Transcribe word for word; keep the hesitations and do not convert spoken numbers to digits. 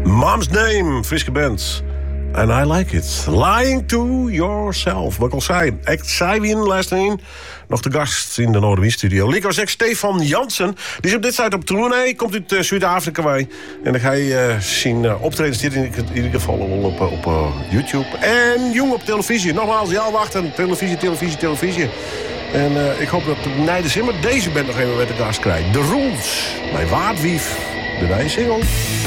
Mom's Name, Friske band. And I like it. Lying to yourself. Wat ik al zei. Ik zei wie in de luistering. Nog de gast in de Noorderwies-studio. Lico zegt Stefan Jansen. Die is op dit tijd op tournee. Komt uit uh, Zuid-Afrika bij. En dan ga je uh, zien uh, optredens. Dit in, in ieder geval op, op, op uh, YouTube. En jong op televisie. Nogmaals, ja, wachten. Televisie, televisie, televisie. En uh, ik hoop dat Nijde Zimmer deze band nog even met de gast krijgt. The Rules. Bij Waardwief. De nieuwe single.